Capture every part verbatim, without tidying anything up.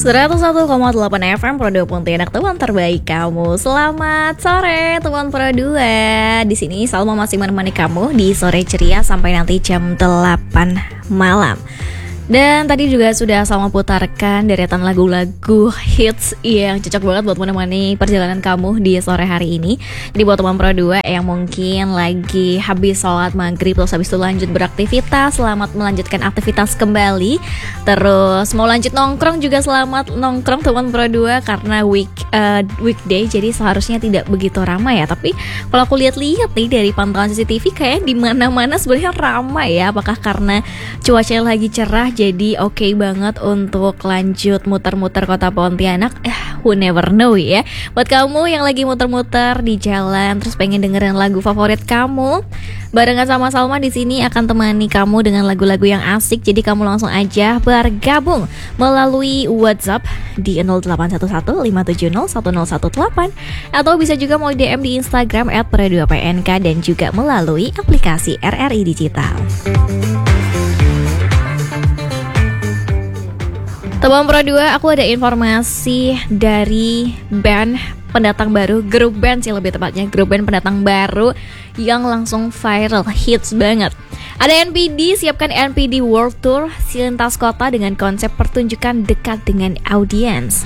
seratus satu koma delapan F M Pro dua Pontianak, teman terbaik kamu. Selamat sore teman Pro dua. Di sini Salma masih menemani kamu di sore ceria sampai nanti jam delapan malam. Dan tadi juga sudah Salma putarkan deretan lagu-lagu hits yang cocok banget buat menemani perjalanan kamu di sore hari ini. Jadi buat teman Pro dua yang mungkin lagi habis sholat maghrib terus habis itu lanjut beraktivitas, selamat melanjutkan aktivitas kembali. Terus mau lanjut nongkrong juga selamat nongkrong teman Pro dua, karena week uh, weekday jadi seharusnya tidak begitu ramai ya. Tapi kalau aku lihat-lihat nih dari pantauan C C T V kayak di mana-mana sebenarnya ramai ya. Apakah karena cuaca lagi cerah jadi oke okay banget untuk lanjut muter-muter kota Pontianak? Eh, who never know ya. Buat kamu yang lagi muter-muter di jalan terus pengen dengerin lagu favorit kamu, barengan sama Salma di sini akan temani kamu dengan lagu-lagu yang asik. Jadi kamu langsung aja bergabung melalui WhatsApp di nol delapan satu satu lima tujuh nol satu nol satu delapan, atau bisa juga mau D M di Instagram et pro dua p n k, dan juga melalui aplikasi R R I Digital. Teman Pro dua, aku ada informasi dari band pendatang baru, grup band sih lebih tepatnya, grup band pendatang baru yang langsung viral, hits banget. Ada N P D, siapkan N P D World Tour lintas kota dengan konsep pertunjukan dekat dengan audiens.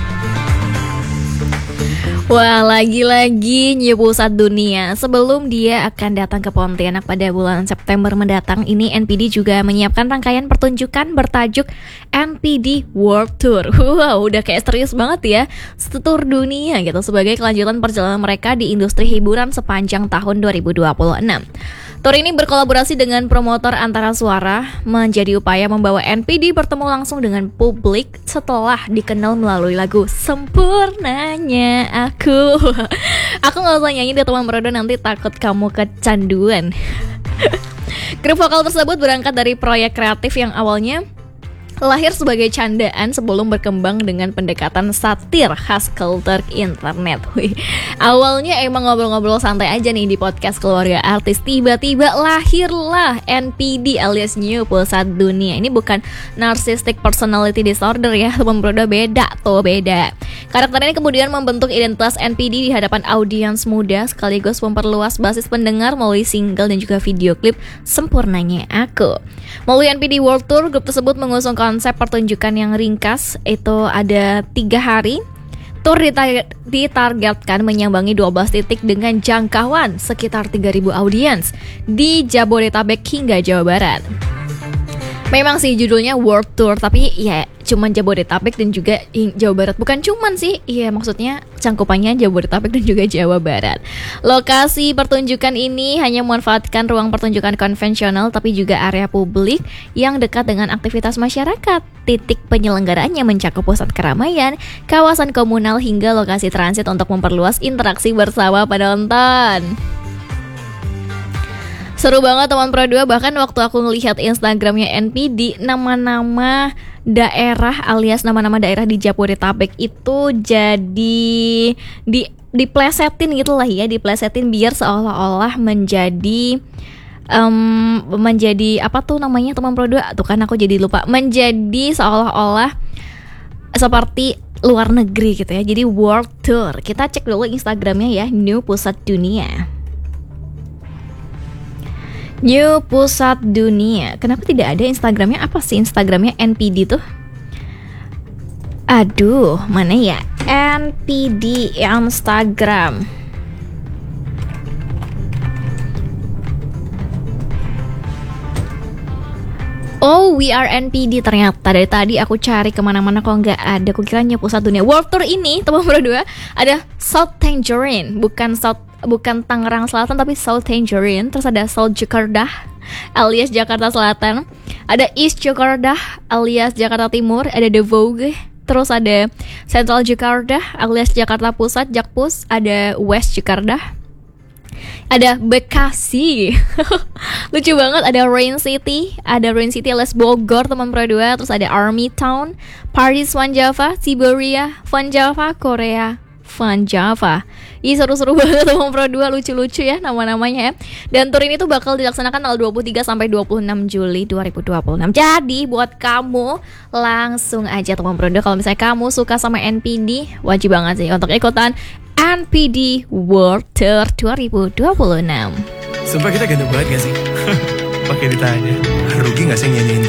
Wah, lagi-lagi New Pusat Dunia. Sebelum dia akan datang ke Pontianak pada bulan September mendatang, ini N P D juga menyiapkan rangkaian pertunjukan bertajuk N P D World Tour. Wow, udah kayak serius banget ya, setur dunia gitu, sebagai kelanjutan perjalanan mereka di industri hiburan sepanjang tahun dua ribu dua puluh enam. Tour ini berkolaborasi dengan promotor Antara Suara, menjadi upaya membawa N P D bertemu langsung dengan publik setelah dikenal melalui lagu Sempurnanya Aku. Aku gak usah nyanyi deh teman Brodo, nanti takut kamu kecanduan. Grup vokal tersebut berangkat dari proyek kreatif yang awalnya lahir sebagai candaan sebelum berkembang dengan pendekatan satir khas kultur internet. Wih, awalnya emang ngobrol-ngobrol santai aja nih di podcast keluarga artis, tiba-tiba lahirlah N P D alias New Pusat Dunia. Ini bukan narcissistic personality disorder ya teman Brodo, beda tuh, beda. Karakter ini kemudian membentuk identitas N P D di hadapan audiens muda, sekaligus memperluas basis pendengar melalui single dan juga video klip Sempurnanya Aku. Melalui N P D World Tour, grup tersebut mengusung konsep pertunjukan yang ringkas, itu ada tiga hari. Tour ditar- ditargetkan menyambangi dua belas titik dengan jangkauan sekitar tiga ribu audiens di Jabodetabek hingga Jawa Barat. Memang sih judulnya World Tour, tapi ya cuman Jabodetabek dan juga Jawa Barat. Bukan cuman sih, iya maksudnya cangkupannya Jabodetabek dan juga Jawa Barat. Lokasi pertunjukan ini hanya memanfaatkan ruang pertunjukan konvensional, tapi juga area publik yang dekat dengan aktivitas masyarakat. Titik penyelenggaraannya mencakup pusat keramaian, kawasan komunal, hingga lokasi transit untuk memperluas interaksi bersama penonton. Seru banget teman Pro dua, bahkan waktu aku ngelihat Instagramnya N P D, nama-nama daerah alias nama-nama daerah di Jabodetabek itu jadi di diplesetin gitu lah ya, diplesetin biar seolah-olah menjadi um, menjadi apa tuh namanya teman Pro dua, tuh kan aku jadi lupa, menjadi seolah-olah seperti luar negeri gitu ya, jadi World Tour. Kita cek dulu Instagramnya ya, New Pusat Dunia. New Pusat Dunia. Kenapa tidak ada Instagramnya? Apa sih Instagramnya N P D tuh? Aduh, mana ya? N P D Instagram. Oh, we are N P D ternyata. Dari tadi aku cari kemana-mana kok nggak ada. Aku kira New Pusat Dunia. World Tour ini, teman Pro dua, ada South Tangerine, bukan South bukan Tangerang Selatan tapi South Tangerine. Terus ada South Jakarta alias Jakarta Selatan, ada East Jakarta alias Jakarta Timur, ada The Vogue. Terus ada Central Jakarta alias Jakarta Pusat, Jakpus, ada West Jakarta, ada Bekasi. Lucu banget, ada Rain City, ada Rain City alias Bogor teman Pro dua. Terus ada Army Town, Paris Van Java, Siberia Van Java, Korea Van Java. Ih, seru-seru banget Teman Pro dua, lucu-lucu ya nama-namanya ya. Dan tur ini tuh bakal dilaksanakan tanggal dua puluh tiga sampai dua puluh enam Juli dua ribu dua puluh enam. Jadi buat kamu langsung aja Teman Pro dua, kalau misalnya kamu suka sama N P D, wajib banget sih untuk ikutan N P D World Tour dua ribu dua puluh enam. Sumpah kita ganteng banget gak sih? Pakai ditanya, rugi gak sih nyanyiin